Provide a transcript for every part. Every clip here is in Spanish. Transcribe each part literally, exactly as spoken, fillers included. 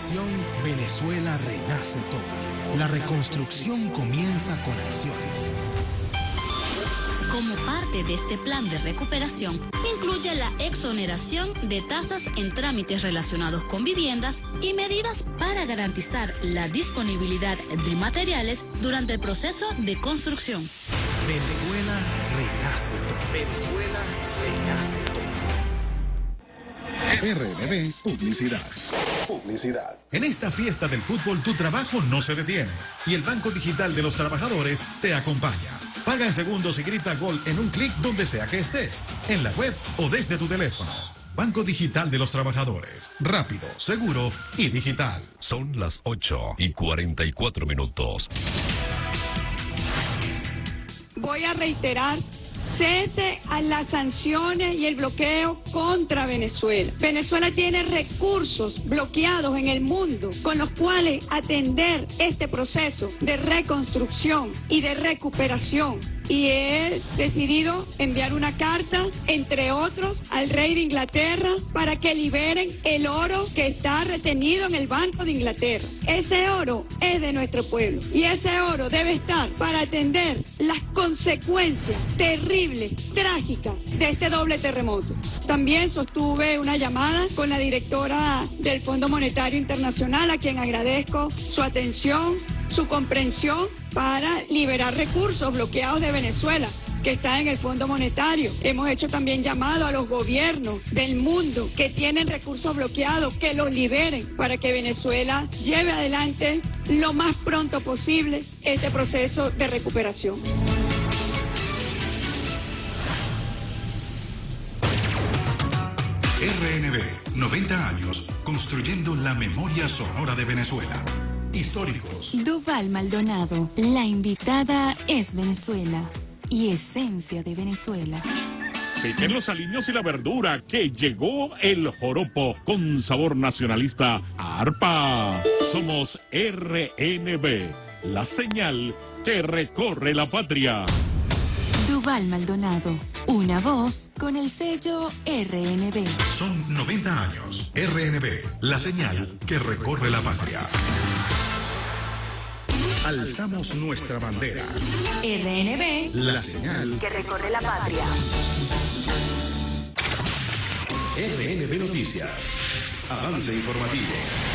recuperación, Venezuela renace toda. La reconstrucción comienza con acciones. Como parte de este plan de recuperación, incluye la exoneración de tasas en trámites relacionados con viviendas y medidas para garantizar la disponibilidad de materiales durante el proceso de construcción. Venezuela renace toda. Venezuela renace toda. R N B Publicidad. Publicidad. En esta fiesta del fútbol tu trabajo no se detiene y el Banco Digital de los Trabajadores te acompaña. Paga en segundos y grita gol en un clic donde sea que estés, en la web o desde tu teléfono. Banco Digital de los Trabajadores. Rápido, seguro y digital. Son las ocho y cuarenta y cuatro minutos. Voy a reiterar: cese a las sanciones y el bloqueo contra Venezuela. Venezuela tiene recursos bloqueados en el mundo con los cuales atender este proceso de reconstrucción y de recuperación. Y he decidido enviar una carta, entre otros, al rey de Inglaterra para que liberen el oro que está retenido en el Banco de Inglaterra. Ese oro es de nuestro pueblo y ese oro debe estar para atender las consecuencias terribles, trágicas de este doble terremoto. También sostuve una llamada con la directora del Fondo Monetario Internacional, a quien agradezco su atención, su comprensión para liberar recursos bloqueados de Venezuela, que está en el Fondo Monetario. Hemos hecho también llamado a los gobiernos del mundo que tienen recursos bloqueados, que los liberen para que Venezuela lleve adelante lo más pronto posible este proceso de recuperación. R N B, noventa años, construyendo la memoria sonora de Venezuela. Históricos. Duval Maldonado, la invitada es Venezuela y esencia de Venezuela. Piquen los aliños y la verdura, que llegó el joropo con sabor nacionalista a arpa. Somos R N B, la señal que recorre la patria. Duval Maldonado, una voz con el sello R N B. Son noventa años. R N B, la señal que recorre la patria. Alzamos nuestra bandera. R N B, la señal que recorre la patria. R N B Noticias. Avance informativo.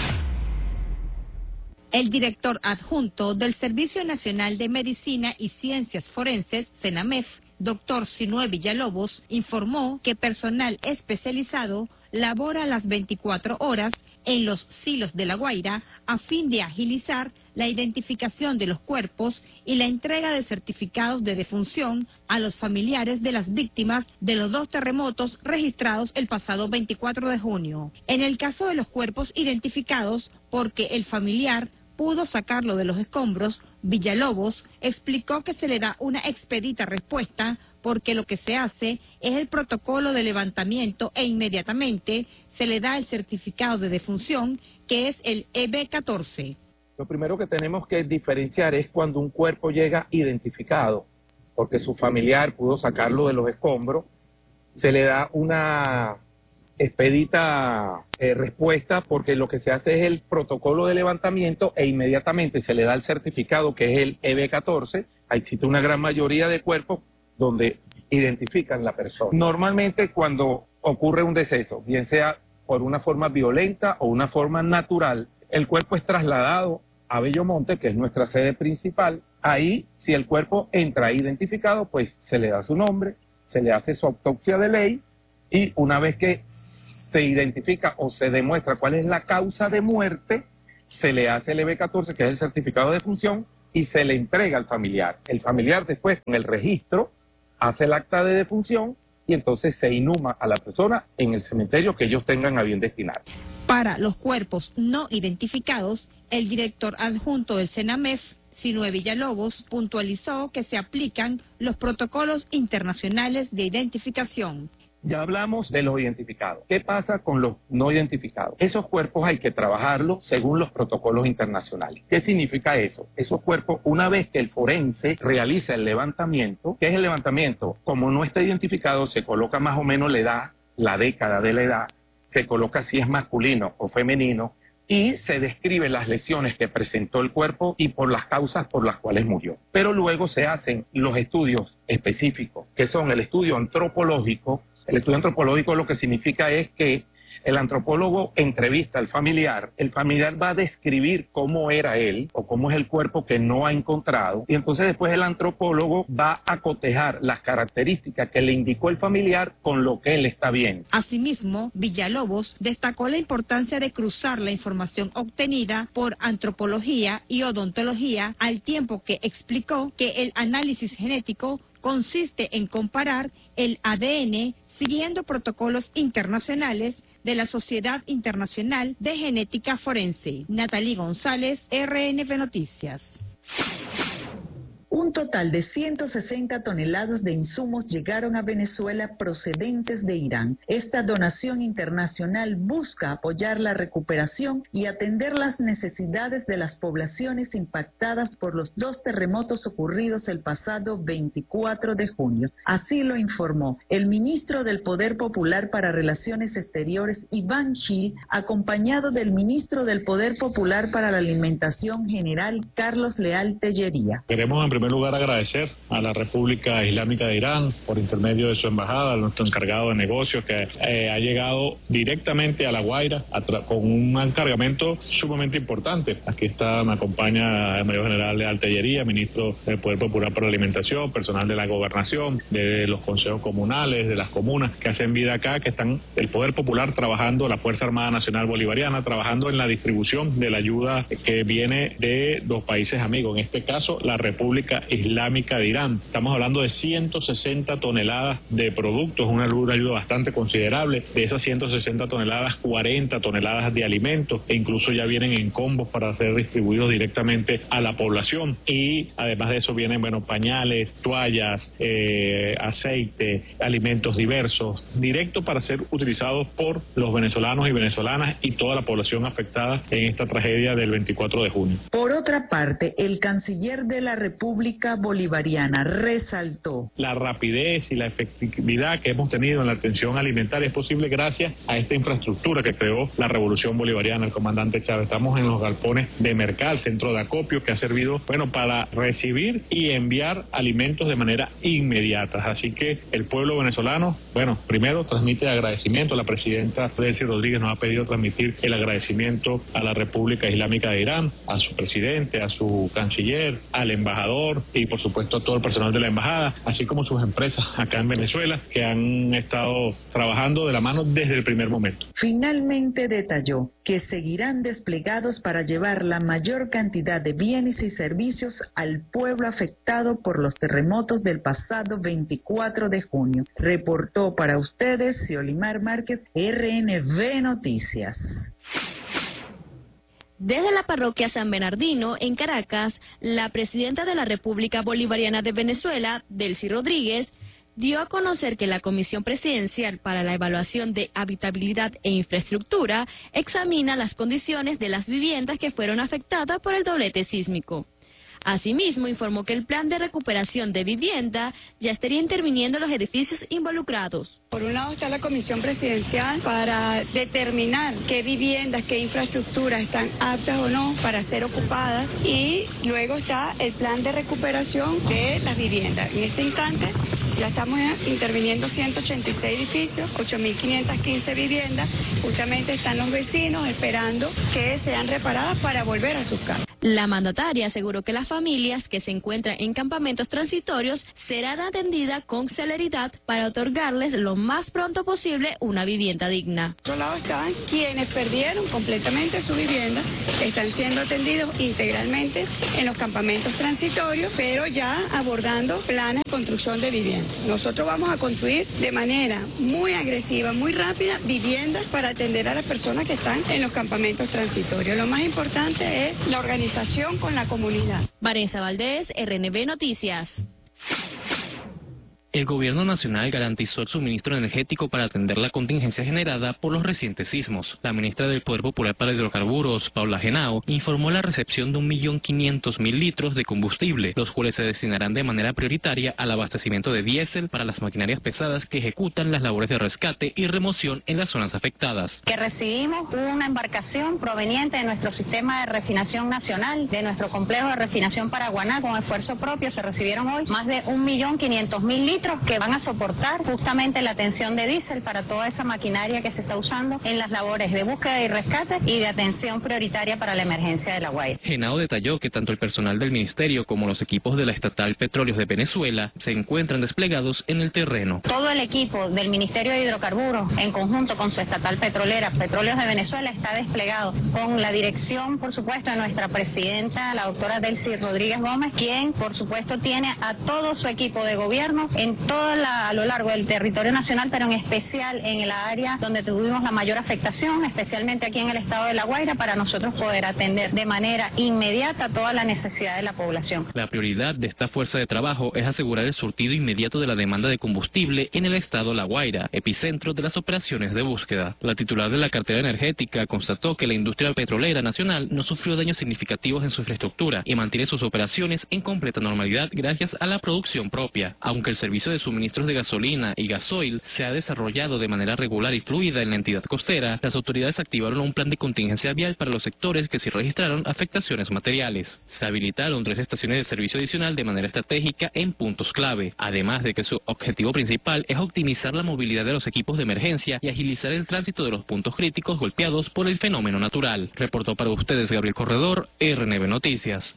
El director adjunto del Servicio Nacional de Medicina y Ciencias Forenses, CENAMEF, doctor Sinué Villalobos, informó que personal especializado labora las veinticuatro horas en los silos de La Guaira a fin de agilizar la identificación de los cuerpos y la entrega de certificados de defunción a los familiares de las víctimas de los dos terremotos registrados el pasado veinticuatro de junio. En el caso de los cuerpos identificados porque el familiar pudo sacarlo de los escombros, Villalobos explicó que se le da una expedita respuesta porque lo que se hace es el protocolo de levantamiento e inmediatamente se le da el certificado de defunción, que es el E B catorce. Lo primero que tenemos que diferenciar es cuando un cuerpo llega identificado, porque su familiar pudo sacarlo de los escombros, se le da una expedita eh, respuesta porque lo que se hace es el protocolo de levantamiento e inmediatamente se le da el certificado, que es el E B catorce. Existe una gran mayoría de cuerpos donde identifican la persona. Normalmente cuando ocurre un deceso, bien sea por una forma violenta o una forma natural, el cuerpo es trasladado a Bellomonte, que es nuestra sede principal. Ahí, si el cuerpo entra identificado, pues se le da su nombre, se le hace su autopsia de ley y una vez que se identifica o se demuestra cuál es la causa de muerte, se le hace el E B catorce, que es el certificado de defunción, y se le entrega al familiar. El familiar después, con el registro, hace el acta de defunción y entonces se inhuma a la persona en el cementerio que ellos tengan a bien destinar. Para los cuerpos no identificados, el director adjunto del CENAMEF, Sinué Villalobos, puntualizó que se aplican los protocolos internacionales de identificación. Ya hablamos de los identificados. ¿Qué pasa con los no identificados? Esos cuerpos hay que trabajarlos según los protocolos internacionales. ¿Qué significa eso? Esos cuerpos, una vez que el forense realiza el levantamiento, ¿qué es el levantamiento? Como no está identificado, se coloca más o menos la edad, la década de la edad, se coloca si es masculino o femenino, y se describen las lesiones que presentó el cuerpo y por las causas por las cuales murió. Pero luego se hacen los estudios específicos, que son el estudio antropológico. El estudio antropológico lo que significa es que el antropólogo entrevista al familiar, el familiar va a describir cómo era él o cómo es el cuerpo que no ha encontrado, y entonces después el antropólogo va a cotejar las características que le indicó el familiar con lo que él está viendo. Asimismo, Villalobos destacó la importancia de cruzar la información obtenida por antropología y odontología, al tiempo que explicó que el análisis genético consiste en comparar el A D N siguiendo protocolos internacionales de la Sociedad Internacional de Genética Forense. Natalie González, R N V Noticias. Un total de ciento sesenta toneladas de insumos llegaron a Venezuela procedentes de Irán. Esta donación internacional busca apoyar la recuperación y atender las necesidades de las poblaciones impactadas por los dos terremotos ocurridos el pasado veinticuatro de junio. Así lo informó el ministro del Poder Popular para Relaciones Exteriores, Iván Gil, acompañado del ministro del Poder Popular para la Alimentación General, Carlos Leal Tellería. Queremos en primer lugar agradecer a la República Islámica de Irán por intermedio de su embajada, a nuestro encargado de negocios que eh, ha llegado directamente a La Guaira con un encargamento sumamente importante. Aquí está, me acompaña el mayor general de Artillería, ministro del Poder Popular para la Alimentación, personal de la gobernación, de los consejos comunales, de las comunas que hacen vida acá, que están el Poder Popular trabajando, la Fuerza Armada Nacional Bolivariana trabajando en la distribución de la ayuda que viene de los países amigos, en este caso la República Islámica de Irán. Estamos hablando de ciento sesenta toneladas de productos, una ayuda bastante considerable. De esas ciento sesenta toneladas, cuarenta toneladas de alimentos, e incluso ya vienen en combos para ser distribuidos directamente a la población. Y además de eso vienen, bueno, pañales, toallas, eh, aceite, alimentos diversos, directos para ser utilizados por los venezolanos y venezolanas y toda la población afectada en esta tragedia del veinticuatro de junio. Por otra parte, el canciller de la República Bolivariana resaltó la rapidez y la efectividad que hemos tenido en la atención alimentaria es posible gracias a esta infraestructura que creó la Revolución Bolivariana, el comandante Chávez. Estamos en los galpones de Mercal, centro de acopio, que ha servido, bueno, para recibir y enviar alimentos de manera inmediata. Así que el pueblo venezolano, bueno, primero transmite agradecimiento. La presidenta Delcy Rodríguez nos ha pedido transmitir el agradecimiento a la República Islámica de Irán, a su presidente, a su canciller, al embajador y por supuesto a todo el personal de la embajada, así como sus empresas acá en Venezuela que han estado trabajando de la mano desde el primer momento. Finalmente detalló que seguirán desplegados para llevar la mayor cantidad de bienes y servicios al pueblo afectado por los terremotos del pasado veinticuatro de junio. Reportó para ustedes Ciolimar Márquez, R N V Noticias. Desde la parroquia San Bernardino, en Caracas, la presidenta de la República Bolivariana de Venezuela, Delcy Rodríguez, dio a conocer que la Comisión Presidencial para la Evaluación de Habitabilidad e Infraestructura examina las condiciones de las viviendas que fueron afectadas por el doblete sísmico. Asimismo, informó que el plan de recuperación de vivienda ya estaría interviniendo en los edificios involucrados. Por un lado está la Comisión Presidencial para determinar qué viviendas, qué infraestructuras están aptas o no para ser ocupadas, y luego está el plan de recuperación de las viviendas. En este instante ya estamos interviniendo ciento ochenta y seis edificios, ocho mil quinientas quince viviendas. Justamente están los vecinos esperando que sean reparadas para volver a sus casas. La mandataria aseguró que las familias que se encuentran en campamentos transitorios serán atendidas con celeridad para otorgarles lo más pronto posible una vivienda digna. Por otro lado están quienes perdieron completamente su vivienda, están siendo atendidos integralmente en los campamentos transitorios, pero ya abordando planes de construcción de vivienda. Nosotros vamos a construir de manera muy agresiva, muy rápida, viviendas para atender a las personas que están en los campamentos transitorios. Lo más importante es la organización con la comunidad. Vanessa Valdés, R N V Noticias. El Gobierno Nacional garantizó el suministro energético para atender la contingencia generada por los recientes sismos. La ministra del Poder Popular para Hidrocarburos, Paula Henao, informó la recepción de un millón quinientos mil litros de combustible, los cuales se destinarán de manera prioritaria al abastecimiento de diésel para las maquinarias pesadas que ejecutan las labores de rescate y remoción en las zonas afectadas. Que recibimos una embarcación proveniente de nuestro sistema de refinación nacional, de nuestro complejo de refinación Paraguaná, con esfuerzo propio se recibieron hoy más de un millón quinientos mil litros que van a soportar justamente la atención de diésel para toda esa maquinaria que se está usando en las labores de búsqueda y rescate y de atención prioritaria para la emergencia de La Guaira. Henao detalló que tanto el personal del ministerio como los equipos de la estatal Petróleos de Venezuela se encuentran desplegados en el terreno. Todo el equipo del Ministerio de Hidrocarburos, en conjunto con su estatal petrolera, Petróleos de Venezuela, está desplegado con la dirección, por supuesto, de nuestra presidenta, la doctora Delcy Rodríguez Gómez, quien, por supuesto, tiene a todo su equipo de gobierno en toda la, a lo largo del territorio nacional, pero en especial en el área donde tuvimos la mayor afectación, especialmente aquí en el estado de La Guaira, para nosotros poder atender de manera inmediata toda la necesidad de la población. La prioridad de esta fuerza de trabajo es asegurar el surtido inmediato de la demanda de combustible en el estado La Guaira, epicentro de las operaciones de búsqueda. La titular de la cartera energética constató que la industria petrolera nacional no sufrió daños significativos en su infraestructura y mantiene sus operaciones en completa normalidad gracias a la producción propia, aunque el servicio de suministros de gasolina y gasoil se ha desarrollado de manera regular y fluida en la entidad costera. Las autoridades activaron un plan de contingencia vial para los sectores que sí registraron afectaciones materiales. Se habilitaron tres estaciones de servicio adicional de manera estratégica en puntos clave, además de que su objetivo principal es optimizar la movilidad de los equipos de emergencia y agilizar el tránsito de los puntos críticos golpeados por el fenómeno natural. Reportó para ustedes Gabriel Corredor, R N B Noticias.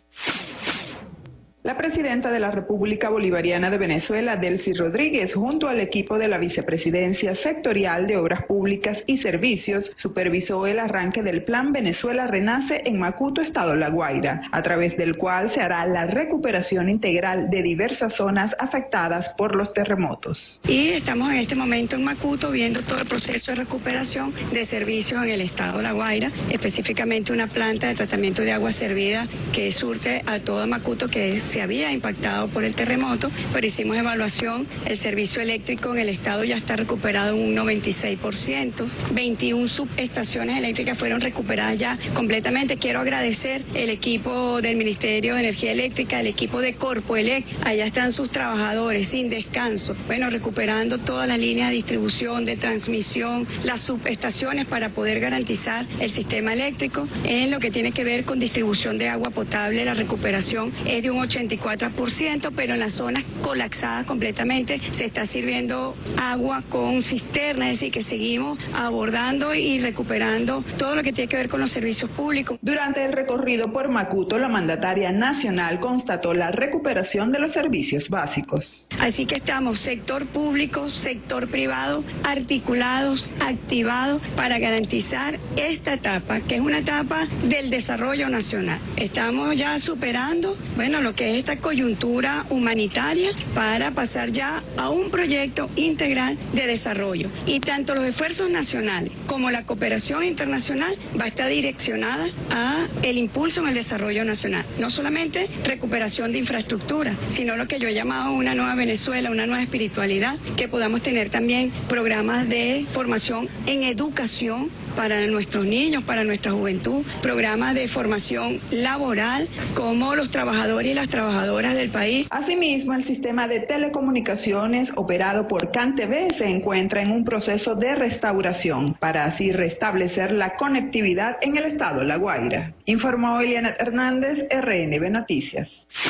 La presidenta de la República Bolivariana de Venezuela, Delcy Rodríguez, junto al equipo de la Vicepresidencia Sectorial de Obras Públicas y Servicios, supervisó el arranque del Plan Venezuela Renace en Macuto, Estado La Guaira, a través del cual se hará la recuperación integral de diversas zonas afectadas por los terremotos. Y estamos en este momento en Macuto viendo todo el proceso de recuperación de servicios en el Estado La Guaira, específicamente una planta de tratamiento de agua servida que surte a todo Macuto, que es se había impactado por el terremoto, pero hicimos evaluación, el servicio eléctrico en el estado ya está recuperado en un noventa y seis por ciento, veintiuna subestaciones eléctricas fueron recuperadas ya completamente. Quiero agradecer el equipo del Ministerio de Energía Eléctrica, el equipo de Corpoelec, allá están sus trabajadores sin descanso, bueno, recuperando toda la línea de distribución, de transmisión, las subestaciones para poder garantizar el sistema eléctrico. En lo que tiene que ver con distribución de agua potable, la recuperación es de un ochenta y cuatro por ciento, pero en las zonas colapsadas completamente se está sirviendo agua con cisterna, es decir, que seguimos abordando y recuperando todo lo que tiene que ver con los servicios públicos. Durante el recorrido por Macuto, la mandataria nacional constató la recuperación de los servicios básicos. Así que estamos sector público, sector privado, articulados, activados para garantizar esta etapa, que es una etapa del desarrollo nacional. Estamos ya superando, bueno, lo que es esta coyuntura humanitaria para pasar ya a un proyecto integral de desarrollo. Y tanto los esfuerzos nacionales como la cooperación internacional va a estar direccionada a el impulso en el desarrollo nacional. No solamente recuperación de infraestructura, sino lo que yo he llamado una nueva Venezuela, una nueva espiritualidad, que podamos tener también programas de formación en educación para nuestros niños, para nuestra juventud, programas de formación laboral, como los trabajadores y las trabajadoras del país. Asimismo, el sistema de telecomunicaciones operado por CanTV se encuentra en un proceso de restauración para así restablecer la conectividad en el estado La Guaira. Informó Eliana Hernández, R N B Noticias.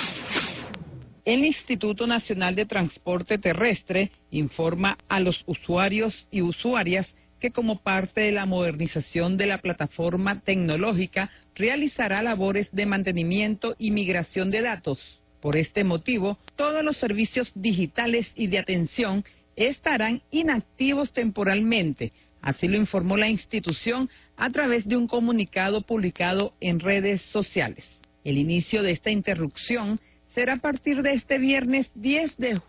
El Instituto Nacional de Transporte Terrestre informa a los usuarios y usuarias que como parte de la modernización de la plataforma tecnológica realizará labores de mantenimiento y migración de datos. Por este motivo, todos los servicios digitales y de atención estarán inactivos temporalmente. Así lo informó la institución a través de un comunicado publicado en redes sociales. El inicio de esta interrupción será a partir de este viernes diez de julio.